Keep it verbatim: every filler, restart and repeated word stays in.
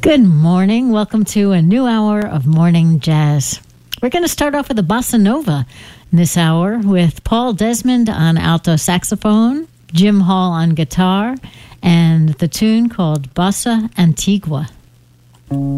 Good morning. Welcome to a new hour of Morning Jazz. We're going to start off with a bossa nova in this hour with Paul Desmond on alto saxophone, Jim Hall on guitar, and the tune called Bossa Antigua.